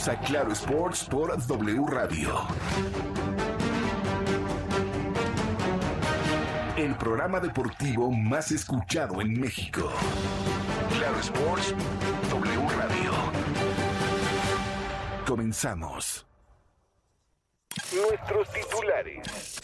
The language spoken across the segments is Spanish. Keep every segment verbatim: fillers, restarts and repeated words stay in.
Bienvenidos a Claro Sports por W Radio. El programa deportivo más escuchado en México. Claro Sports, W Radio. Comenzamos. Nuestros titulares.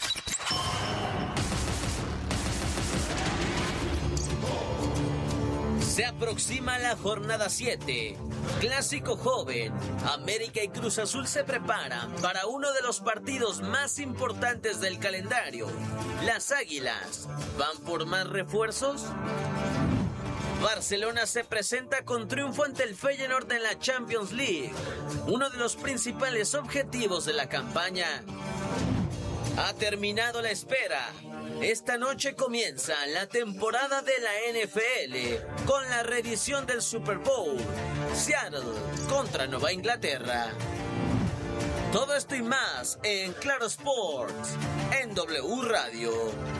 Se aproxima la jornada siete. Clásico joven. América y Cruz Azul se preparan para uno de los partidos más importantes del calendario. Las Águilas, ¿van por más refuerzos? Barcelona se presenta con triunfo ante el Feyenoord en la Champions League. Uno de los principales objetivos de la campaña. Ha terminado la espera. Esta noche comienza la temporada de la N F L con la reedición del Super Bowl. Seattle contra Nueva Inglaterra. Todo esto y más en Claro Sports, en W Radio.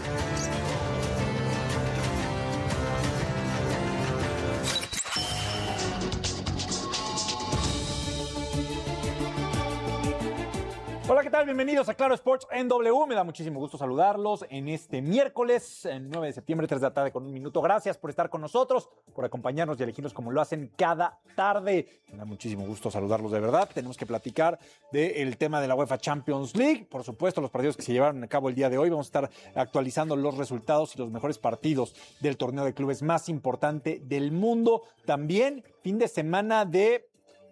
Hola, ¿qué tal? Bienvenidos a Claro Sports en W. Me da muchísimo gusto saludarlos en este miércoles, nueve de septiembre, tres de la tarde con un minuto. Gracias por estar con nosotros, por acompañarnos y elegirnos como lo hacen cada tarde. Me da muchísimo gusto saludarlos de verdad. Tenemos que platicar del tema de la UEFA Champions League. Por supuesto, los partidos que se llevaron a cabo el día de hoy. Vamos a estar actualizando los resultados y los mejores partidos del torneo de clubes más importante del mundo. También fin de semana de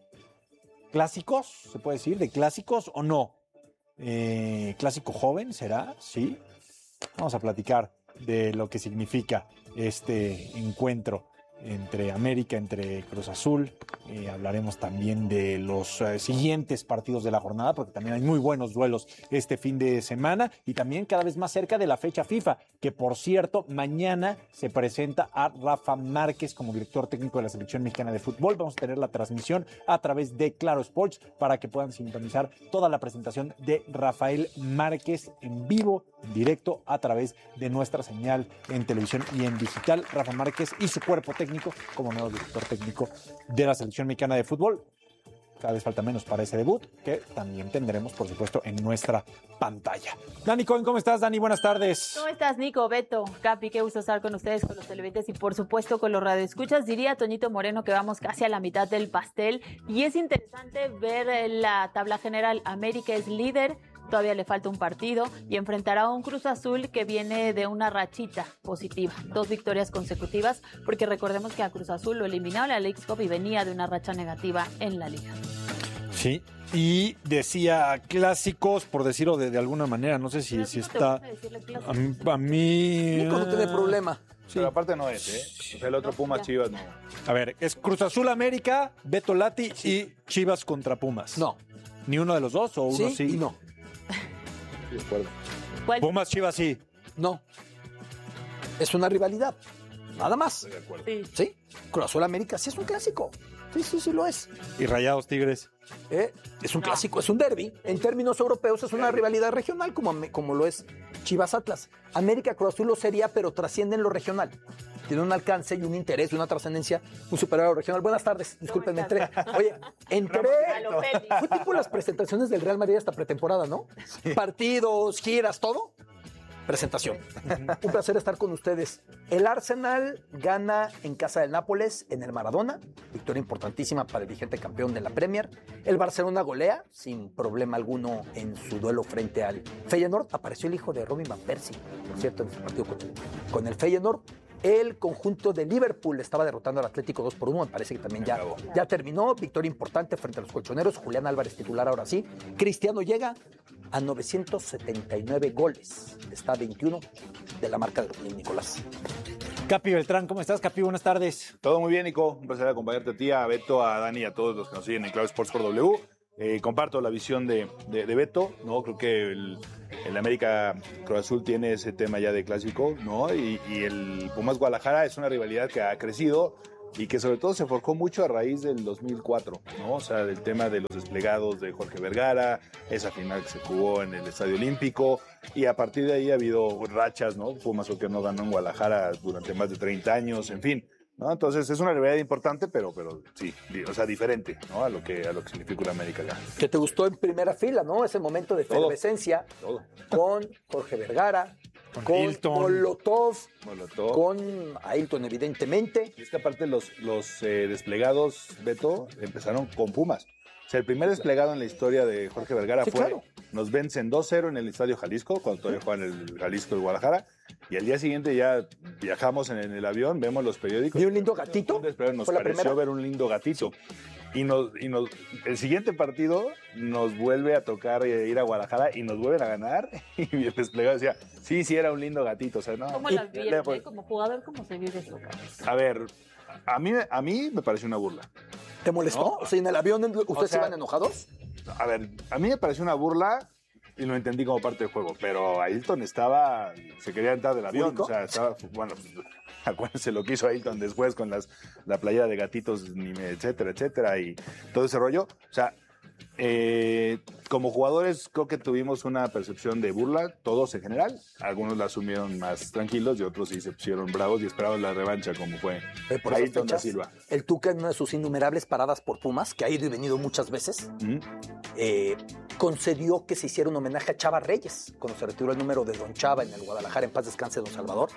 clásicos, ¿se puede decir? ¿De clásicos o no? Eh, clásico joven, ¿será? Sí. Vamos a platicar de lo que significa este encuentro entre América, entre Cruz Azul. Eh, hablaremos también de los eh, siguientes partidos de la jornada, porque también hay muy buenos duelos este fin de semana y también cada vez más cerca de la fecha FIFA, que por cierto, mañana se presenta a Rafa Márquez como director técnico de la Selección Mexicana de Fútbol. Vamos a tener la transmisión a través de Claro Sports para que puedan sintonizar toda la presentación de Rafael Márquez en vivo, en directo, a través de nuestra señal en televisión y en digital. Rafa Márquez y su cuerpo técnico como nuevo director técnico de la Selección Mexicana de Fútbol. Cada vez falta menos para ese debut, que también tendremos, por supuesto, en nuestra pantalla. Dani Cohen, ¿cómo estás, Dani? Buenas tardes. ¿Cómo estás, Nico, Beto, Capi? Qué gusto estar con ustedes, con los televidentes y, por supuesto, con los radioescuchas. Diría Toñito Moreno que vamos casi a la mitad del pastel y es interesante ver la tabla general. América es líder. Todavía le falta un partido y enfrentará a un Cruz Azul que viene de una rachita positiva, dos victorias consecutivas, porque recordemos que a Cruz Azul lo eliminó en la Leagues Cup y venía de una racha negativa en la liga. Sí, y decía clásicos, por decirlo de, de alguna manera, no sé si, si está... A mí... A mí Nico no tiene problema. Sí. Pero aparte no es, ¿eh? O sea, el otro Pumas Chivas no. A ver, es Cruz Azul América, Beto Lati sí. y Chivas contra Pumas. No. ¿Ni uno de los dos o uno sí? Sí y no. Sí, de acuerdo. Pumas Chivas sí. No. Es una rivalidad. Nada más. Estoy de acuerdo. Sí. ¿Sí? Cruz Azul América sí es un clásico. Sí, sí, sí lo es. ¿Y Rayados Tigres? ¿Eh? Es un clásico, es un derbi. En términos europeos es una rivalidad regional como, como lo es Chivas Atlas. América Cruz Azul lo sería, pero trasciende en lo regional. Tiene un alcance y un interés y una trascendencia muy superior a lo regional. Buenas tardes, discúlpenme, entré. Oye, entré. Fue tipo las presentaciones del Real Madrid hasta pretemporada, ¿no? Sí. Partidos, giras, todo. Presentación. Un placer estar con ustedes. El Arsenal gana en casa del Nápoles en el Maradona. Victoria importantísima para el vigente campeón de la Premier. El Barcelona golea sin problema alguno en su duelo frente al Feyenoord. Apareció el hijo de Robin Van Persie, por cierto, en su partido con, con el Feyenoord. El conjunto de Liverpool estaba derrotando al Atlético dos por uno. Me parece que también ya, ya terminó. Victoria importante frente a los colchoneros. Julián Álvarez titular ahora sí. Cristiano llega a novecientos setenta y nueve goles. Está a veintiuno de la marca de Rubén Nicolás. Capi Beltrán, ¿cómo estás, Capi? Buenas tardes. Todo muy bien, Nico. Un placer acompañarte a ti, a Beto, a Dani y a todos los que nos siguen en Claro Sports por W. Eh, comparto la visión de, de, de Beto, ¿no? Creo que el, el América Cruz Azul tiene ese tema ya de clásico, ¿no? Y, y el Pumas Guadalajara es una rivalidad que ha crecido y que sobre todo se forjó mucho a raíz del dos mil cuatro, ¿no? O sea, del tema de los desplegados de Jorge Vergara, esa final que se jugó en el Estadio Olímpico, y a partir de ahí ha habido rachas, ¿no? Pumas que no ganó en Guadalajara durante más de treinta años, en fin. ¿no? Entonces es una rivalidad importante, pero, pero sí, o sea, diferente, ¿no? A lo que, a lo que significa una América acá. Que te gustó en primera fila, ¿no? Ese momento de efervescencia Todo. con Jorge Vergara, Con con, Ailton. Molotov, Molotov. con Ailton, evidentemente. Y es que aparte los, los eh, desplegados, Beto, empezaron con Pumas. O sea, el primer desplegado en la historia de Jorge Vergara Sí, fue, claro. nos vencen dos cero en el Estadio Jalisco, cuando todavía juegan en el Jalisco de Guadalajara, y al día siguiente ya viajamos en, en el avión, vemos los periódicos. ¿Vi un lindo gatito? Un desplegado, nos ¿Fue la pareció primera? ver un lindo gatito. Y, nos, y nos, el siguiente partido nos vuelve a tocar eh, ir a Guadalajara y nos vuelven a ganar. Y el desplegado decía, sí, sí, era un lindo gatito. O sea, no. ¿Cómo Y- las vieron, le- eh? Como jugador, ¿cómo se vive eso, Carlos? A ver, a mí, a mí me pareció una burla. ¿Te molestó? No. O sea, en el avión ustedes O sea, iban enojados. A ver, a mí me pareció una burla y lo entendí como parte del juego, pero Ailton estaba, se quería entrar del avión, ¿Fúrico? o sea, estaba, bueno, acuérdense lo que hizo Ailton después con las, la playera de gatitos, etcétera, etcétera, y todo ese rollo, o sea, eh, como jugadores creo que tuvimos una percepción de burla, todos en general, algunos la asumieron más tranquilos y otros sí se pusieron bravos y esperaban la revancha como fue Eh, por esas Ailton da fechas, Silva. el Tuca, en una de sus innumerables paradas por Pumas, que ha ido y venido muchas veces, ¿Mm? eh, concedió que se hiciera un homenaje a Chava Reyes, cuando se retiró el número de Don Chava en el Guadalajara, en paz descanse Don Salvador.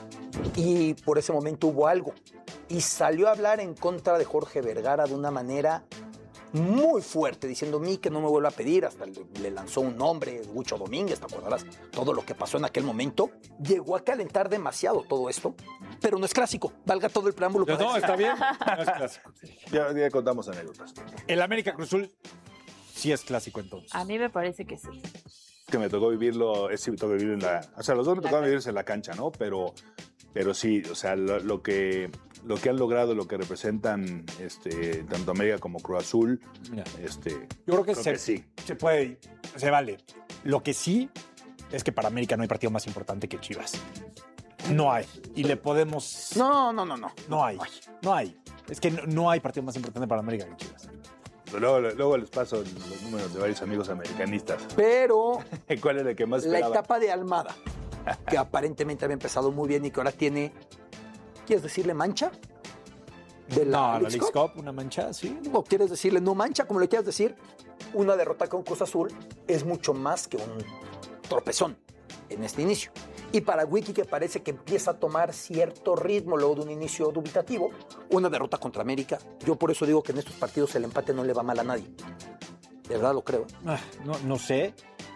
Y por ese momento hubo algo. Y salió a hablar en contra de Jorge Vergara de una manera muy fuerte, diciendo a mí que no me vuelva a pedir, hasta le, le lanzó un nombre, Huicho Domínguez, ¿te acordarás? Todo lo que pasó en aquel momento. Llegó a calentar demasiado todo esto, pero no es clásico, valga todo el preámbulo. para No, decir- está bien. No es clásico. Ya, ya contamos anécdotas. El América Cruz Azul sí es clásico entonces. A mí me parece que sí. Que me tocó vivirlo, es sí me tocó vivir en la, o sea, los dos me tocaron vivirse en la cancha, ¿no? Pero, pero sí, o sea, lo, lo que, lo que han logrado, lo que representan, este, tanto América como Cruz Azul, Mira, este, yo creo que, creo se, que sí. se puede, se vale. Lo que sí es que para América no hay partido más importante que Chivas. No hay. Y le podemos... No, no, no, no. No hay. No hay. Es que no, no hay partido más importante para América que Chivas. Luego, luego les paso los números de varios amigos americanistas. Pero ¿Cuál es el que más la esperaba? etapa de Almada, que aparentemente había empezado muy bien y que ahora tiene, ¿quieres decirle mancha? De la No, la Leagues Leagues Cup. Cup, una mancha, sí. O quieres decirle no mancha, como le quieras decir, una derrota con Cruz Azul es mucho más que un tropezón en este inicio. Y para Wiki, que parece que empieza a tomar cierto ritmo luego de un inicio dubitativo, una derrota contra América, yo por eso digo que en estos partidos el empate no le va mal a nadie. De verdad lo creo. Ah, no, no sé.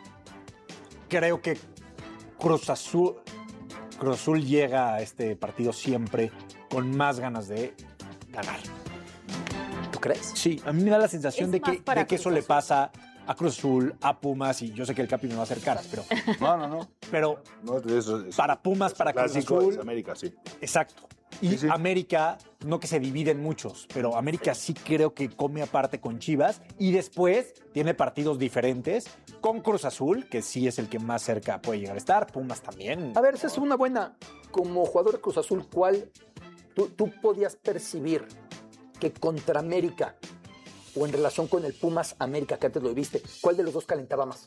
Creo que Cruz Azul, Cruz Azul llega a este partido siempre con más ganas de ganar. ¿Tú crees? Sí, a mí me da la sensación Es de más que, para de que Cruz eso le Azul. pasa a Cruz Azul, a Pumas, y yo sé que el Capi me va a hacer caras, pero, No, no, no. pero no eso, eso- para Pumas, para Cruz clásico Azul, es América, sí. exacto. Y Sí, sí. América, no que se dividen muchos, pero América sí creo que come aparte con Chivas y después tiene partidos diferentes con Cruz Azul, que sí es el que más cerca puede llegar a estar, Pumas también. A ver, esa es una buena. Como jugador de Cruz Azul, ¿cuál tú, tú podías percibir que contra América o en relación con el Pumas América, que antes lo viste, cuál de los dos calentaba más?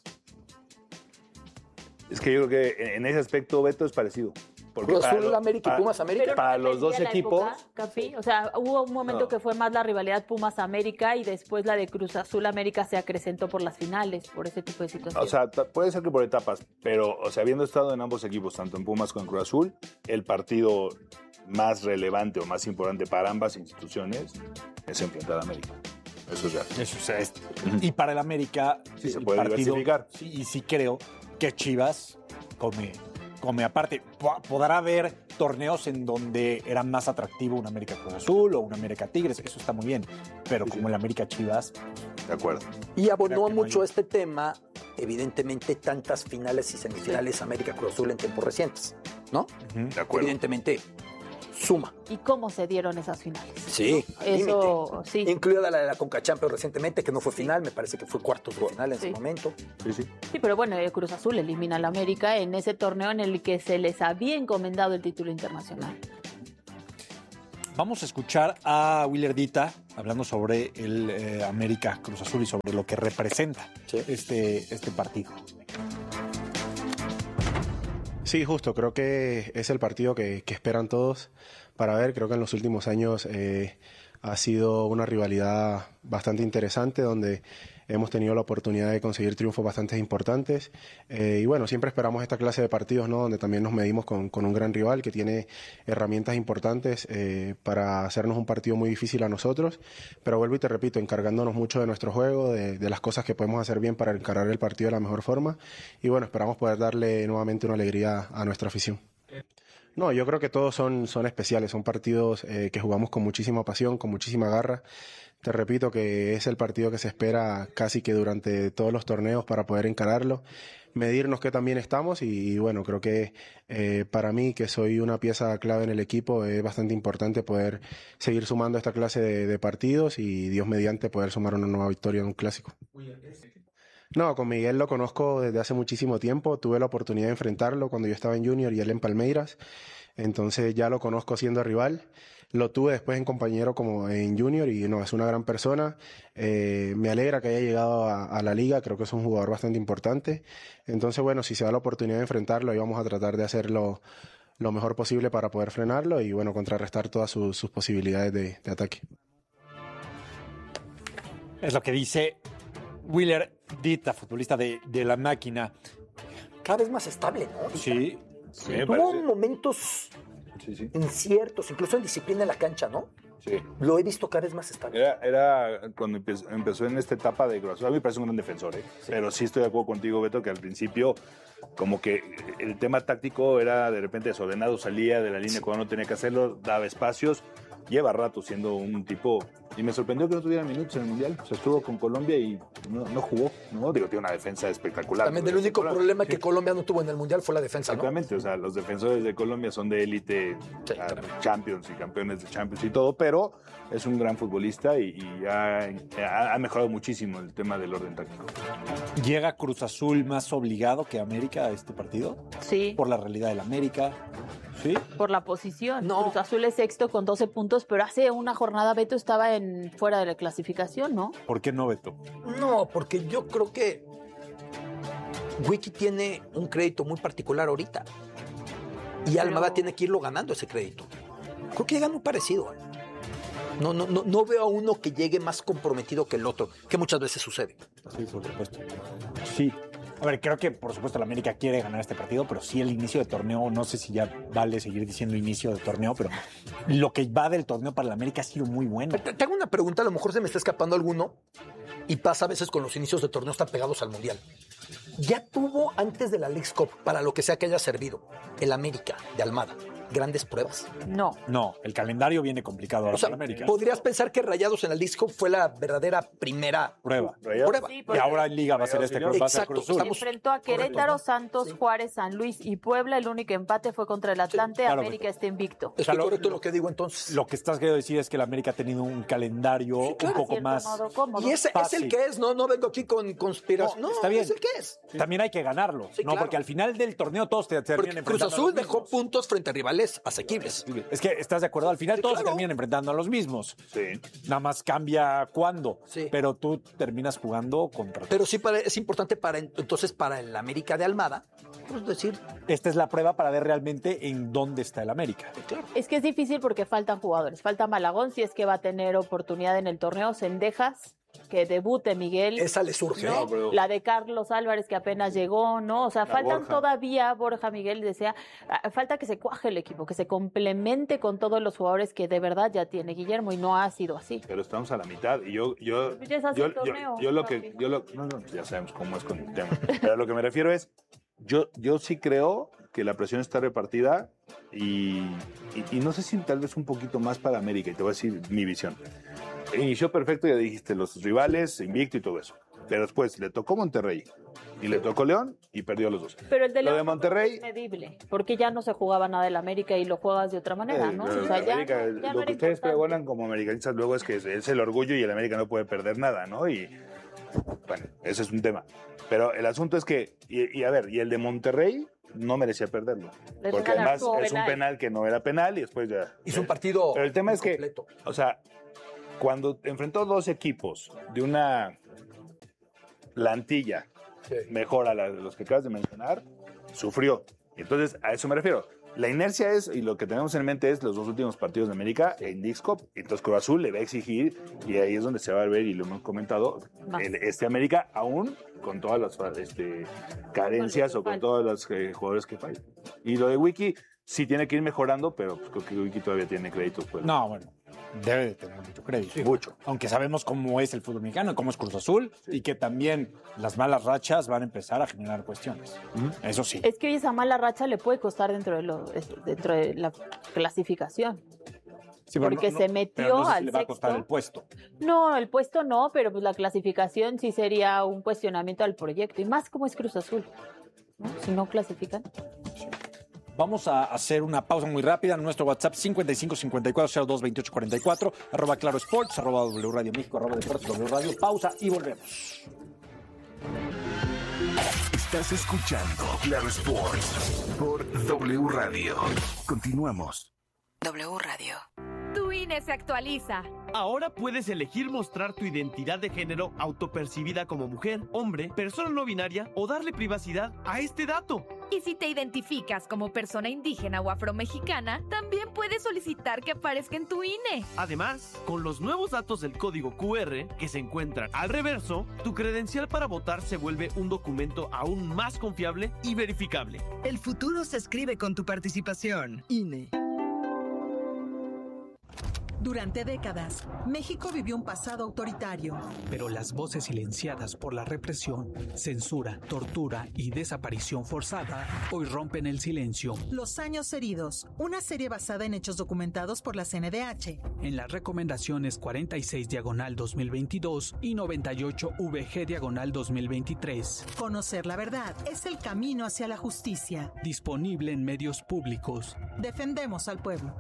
Es que yo creo que en ese aspecto Beto es parecido. Porque Cruz para Azul lo- América y para- Pumas América. Pero para ¿no los dos dependía la equipos- época, Capi? O sea, hubo un momento No. que fue más la rivalidad Pumas-América y después la de Cruz Azul-América se acrecentó por las finales, por ese tipo de situaciones. O sea, ta- puede ser que por etapas, pero, o sea, habiendo estado en ambos equipos, tanto en Pumas como en Cruz Azul, el partido más relevante o más importante para ambas instituciones es enfrentar a América. Eso es real. Eso es esto. Y para el América, Sí, se el puede diversificar. Sí, y sí creo que Chivas come, come aparte. Po- Podrá haber torneos en donde era más atractivo un América Cruz Azul o un América Tigres, eso está muy bien. Pero como el América Chivas, De acuerdo. Y abonó Creo que no mucho hay- este tema, evidentemente, tantas finales y semifinales América Cruz Azul en tiempos recientes, ¿no? De acuerdo. Evidentemente, suma. ¿Y cómo se dieron esas finales? Sí, al Eso, límite. sí. Incluida la de la Conca Champions recientemente, que no fue final, me parece que fue cuartos de final en Sí. su momento. Sí, sí. Sí, pero bueno, el Cruz Azul elimina al América en ese torneo en el que se les había encomendado el título internacional. vamos a escuchar a Willer Dita hablando sobre el eh, América Cruz Azul y sobre lo que representa Sí. este, este partido. Sí, justo, creo que es el partido que, que esperan todos para ver. Creo que en los últimos años eh, ha sido una rivalidad bastante interesante donde hemos tenido la oportunidad de conseguir triunfos bastante importantes eh, y bueno, siempre esperamos esta clase de partidos, ¿no? Donde también nos medimos con, con un gran rival que tiene herramientas importantes eh, para hacernos un partido muy difícil a nosotros, pero vuelvo y te repito, encargándonos mucho de nuestro juego, de, de las cosas que podemos hacer bien para encarar el partido de la mejor forma y bueno, esperamos poder darle nuevamente una alegría a nuestra afición. No, yo creo que todos son, son especiales, son partidos eh, que jugamos con muchísima pasión, con muchísima garra. Te repito que es el partido que se espera casi que durante todos los torneos para poder encararlo, medirnos que también estamos y, y bueno, creo que eh, para mí, que soy una pieza clave en el equipo, es bastante importante poder seguir sumando esta clase de, de partidos y Dios mediante poder sumar una nueva victoria en un clásico. No, con Miguel lo conozco desde hace muchísimo tiempo, tuve la oportunidad de enfrentarlo cuando yo estaba en Junior y él en Palmeiras, entonces ya lo conozco siendo rival. Lo tuve después en compañero como en Junior y no, es una gran persona. Eh, me alegra que haya llegado a, a la liga, creo que es un jugador bastante importante. Entonces, bueno, si se da la oportunidad de enfrentarlo, ahí vamos a tratar de hacerlo lo mejor posible para poder frenarlo y, bueno, contrarrestar todas sus, sus posibilidades de, de ataque. Es lo que dice Willer Dita, futbolista de, de la máquina. Cada vez más estable, ¿no? Sí. Sí, me Tuvo parece. momentos Sí, sí. inciertos, incluso en disciplina en la cancha, ¿no? Sí. Lo he visto cada vez más estable. Era, era cuando empezó, empezó en esta etapa de Cruz Azul. A mí me parece un gran defensor, ¿eh? Sí. Pero sí estoy de acuerdo contigo, Beto, que al principio como que el tema táctico era de repente desordenado, salía de la línea sí. cuando no tenía que hacerlo, daba espacios. Lleva rato siendo un tipo... Y me sorprendió que no tuviera minutos en el Mundial. O sea, estuvo con Colombia y no, no jugó, ¿no? Digo, tiene una defensa espectacular. También el único problema sí. que Colombia no tuvo en el Mundial fue la defensa, ¿no? Exactamente, o sea, los defensores de Colombia son de élite, sí, Champions y campeones de Champions y todo, pero es un gran futbolista y, y ha, ha mejorado muchísimo el tema del orden táctico. ¿Llega Cruz Azul más obligado que América a este partido? Sí. Por la realidad del América. ¿Sí? Por la posición. No. Cruz Azul es sexto con doce puntos, pero hace una jornada Beto estaba en fuera de la clasificación, ¿no? ¿Por qué no, Beto? No, porque yo creo que Wiki tiene un crédito muy particular ahorita. Y Almada pero... tiene que irlo ganando ese crédito. Creo que llega muy parecido. No, no, no, no veo a uno que llegue más comprometido que el otro, que muchas veces sucede. Sí, por supuesto. Sí. A ver, creo que por supuesto la América quiere ganar este partido, pero sí el inicio de torneo, no sé si ya vale seguir diciendo inicio de torneo, pero lo que va del torneo para la América ha sido muy bueno. Te, te hago una pregunta, a lo mejor se me está escapando alguno, y pasa a veces con los inicios de torneo, están pegados al Mundial. Ya tuvo antes de la Leagues Cup, para lo que sea que haya servido, el América de Almada. Grandes pruebas. No. No, el calendario viene complicado ahora o sea, para América. Podrías pensar que Rayados en la Leagues Cup fue la verdadera primera prueba. prueba. Sí, y ahora en Liga va a ser este Cruz Azul. Se enfrentó a Querétaro, correcto, Santos, sí. Juárez, San Luis y Puebla. El único empate fue contra el Atlante. Sí, claro, América está invicto. Es claro, correcto lo que digo entonces. Lo que estás queriendo decir es que la América ha tenido un calendario sí, claro, un poco más y ese fácil. Es el que es, no, no vengo aquí con conspiración. No, no, está bien. Es el que es. Sí. También hay que ganarlo, sí, ¿no? Claro. Porque al final del torneo todos te terminan enfrentando. Cruz Azul dejó puntos frente a rivales asequibles. Es que estás de acuerdo, al final sí, todos claro. se terminan enfrentando a los mismos. Sí. Nada más cambia cuándo. Sí. Pero tú terminas jugando contra. Pero sí para, es importante para entonces para el América de Almada, pues decir. Esta es la prueba para ver realmente en dónde está el América. Claro. Es que es difícil porque faltan jugadores. Falta Malagón, si es que va a tener oportunidad en el torneo. Cendejas, que debute Miguel. Esa le surge. ¿no? No, pero... La de Carlos Álvarez, que apenas llegó, ¿no? O sea, La faltan Borja. todavía, Borja Miguel decía, falta que se cuaje el equipo, que se complemente con todos los jugadores que de verdad ya tiene Guillermo, y no ha sido así. Pero estamos a la mitad y yo yo Ya es así yo, el torneo, yo, yo lo papi. que yo lo no, no, ya sabemos cómo es con el tema. Pero lo que me refiero es yo yo sí creo que la presión está repartida y, y, y no sé si tal vez un poquito más para América, y te voy a decir mi visión. Inició perfecto, ya dijiste, los rivales, invicto y todo eso. Pero después le tocó Monterrey y le tocó León y perdió los dos. Pero el de Lo León de Monterrey... es medible, porque ya no se jugaba nada del América y lo juegas de otra manera, ¿no? Eh, O sea, ya América, no- ya no lo era que ustedes importante. pregonan como americanistas luego es que es, es el orgullo y el América no puede perder nada, ¿no? Y bueno, ese es un tema. Pero el asunto es que, y, y a ver, y el de Monterrey no merecía perderlo. Le Porque regalaron además su es un penal. penal que no era penal y después ya... Hizo un partido. Pero el tema es que, completo. o sea, cuando enfrentó dos equipos de una plantilla Sí. mejor a la de los que acabas de mencionar, sufrió. Entonces, a eso me refiero. La inercia es, y lo que tenemos en mente es los dos últimos partidos de América en Leagues Cup. Entonces Cruz Azul le va a exigir, y ahí es donde se va a ver, y lo hemos comentado, el, este América aún con todas las este, carencias o con todos los eh, jugadores que fallan. Y lo de Wiki sí tiene que ir mejorando, pero pues, creo que Wiki todavía tiene créditos. Pues. No, bueno, debe de tener mucho crédito. Sí, mucho. Aunque sabemos cómo es el fútbol mexicano, cómo es Cruz Azul, sí. y que también las malas rachas van a empezar a generar cuestiones. ¿Mm? Eso sí. Es que hoy esa mala racha le puede costar dentro de, lo, dentro de la clasificación. Sí, porque no, no, se metió pero no sé si al le va sexto. a costar el puesto. No, el puesto no, pero pues la clasificación sí sería un cuestionamiento al proyecto. Y más como es Cruz Azul, ¿no? Si no clasifican. Vamos a hacer una pausa muy rápida en nuestro WhatsApp cincuenta y cinco cincuenta y cuatro cero dos veintiocho cuarenta y cuatro, arroba Claro Sports, arroba W Radio México, arroba Deportes W Radio. Pausa y volvemos. Estás escuchando Claro Sports por W Radio. Continuamos. W Radio. Tu I N E se actualiza. Ahora puedes elegir mostrar tu identidad de género autopercibida como mujer, hombre, persona no binaria o darle privacidad a este dato. Y si te identificas como persona indígena o afromexicana, también puedes solicitar que aparezca en tu I N E. Además, con los nuevos datos del código Q R que se encuentran al reverso, tu credencial para votar se vuelve un documento aún más confiable y verificable. El futuro se escribe con tu participación. I N E. Durante décadas, México vivió un pasado autoritario. Pero las voces silenciadas por la represión, censura, tortura y desaparición forzada hoy rompen el silencio. Los años heridos, una serie basada en hechos documentados por la C N D H. En las recomendaciones cuarenta y seis diagonal dos mil veintidós y noventa y ocho V G diagonal dos mil veintitrés. Conocer la verdad es el camino hacia la justicia. Disponible en medios públicos. Defendemos al pueblo.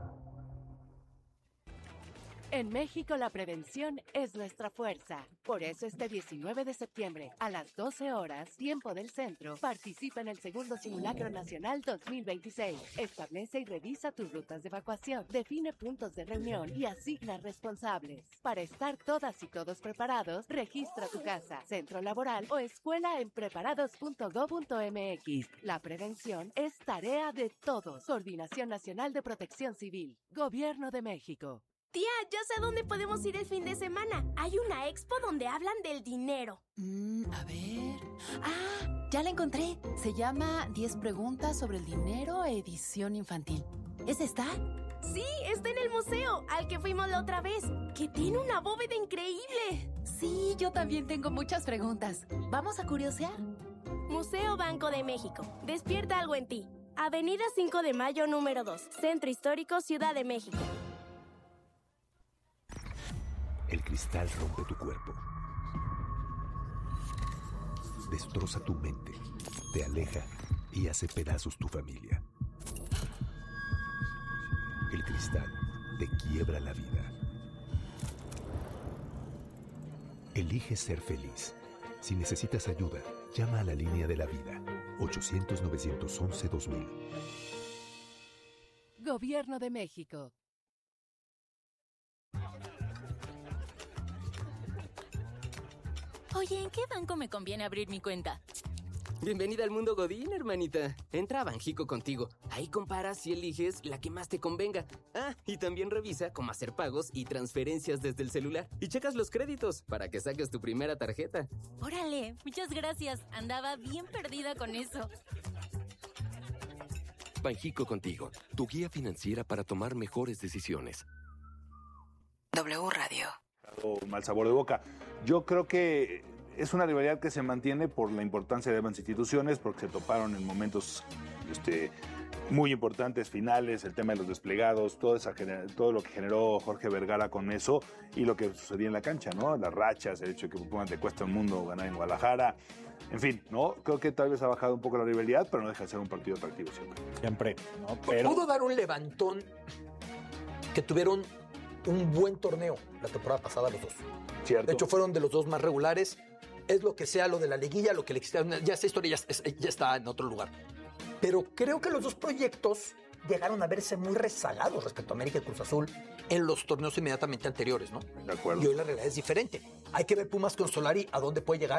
En México la prevención es nuestra fuerza. Por eso este diecinueve de septiembre a las doce horas, tiempo del centro, participa en el segundo Simulacro Nacional dos mil veintiséis. Establece y revisa tus rutas de evacuación, define puntos de reunión y asigna responsables. Para estar todas y todos preparados, registra tu casa, centro laboral o escuela en preparados punto gob punto m x. La prevención es tarea de todos. Coordinación Nacional de Protección Civil. Gobierno de México. Tía, ya sé dónde podemos ir el fin de semana. Hay una expo donde hablan del dinero. Mm, a ver... ¡Ah! Ya la encontré. Se llama diez preguntas sobre el dinero, edición infantil. ¿Es esta? Sí, está en el museo, al que fuimos la otra vez, que tiene una bóveda increíble. Sí, yo también tengo muchas preguntas. ¿Vamos a curiosear? Museo Banco de México. Despierta algo en ti. Avenida cinco de Mayo, número dos. Centro Histórico, Ciudad de México. El cristal rompe tu cuerpo. Destroza tu mente, te aleja y hace pedazos tu familia. El cristal te quiebra la vida. Elige ser feliz. Si necesitas ayuda, llama a la línea de la vida. ochocientos, novecientos once, dos mil. Gobierno de México. Oye, ¿en qué banco me conviene abrir mi cuenta? Bienvenida al mundo Godín, hermanita. Entra a Banjico contigo. Ahí comparas y eliges la que más te convenga. Ah, y también revisa cómo hacer pagos y transferencias desde el celular. Y checas los créditos para que saques tu primera tarjeta. Órale, muchas gracias. Andaba bien perdida con eso. Banjico contigo, tu guía financiera para tomar mejores decisiones. W Radio. O mal sabor de boca. Yo creo que es una rivalidad que se mantiene por la importancia de ambas instituciones, porque se toparon en momentos este, muy importantes, finales, el tema de los desplegados, todo, esa, todo lo que generó Jorge Vergara con eso y lo que sucedía en la cancha, ¿no? Las rachas, el hecho de que Pumas te cuesta un mundo ganar en Guadalajara. En fin, ¿no? Creo que tal vez ha bajado un poco la rivalidad, pero no deja de ser un partido atractivo siempre. Siempre, ¿no? Pero... Pudo dar un levantón que tuvieron un buen torneo la temporada pasada los dos. Cierto. De hecho, fueron de los dos más regulares. Es lo que sea lo de la liguilla, lo que le quisieron. Ya esa historia ya, ya está en otro lugar. Pero creo que los dos proyectos llegaron a verse muy rezagados respecto a América y Cruz Azul en los torneos inmediatamente anteriores, ¿no? De acuerdo. Y hoy la realidad es diferente. Hay que ver Pumas con Solari a dónde puede llegar.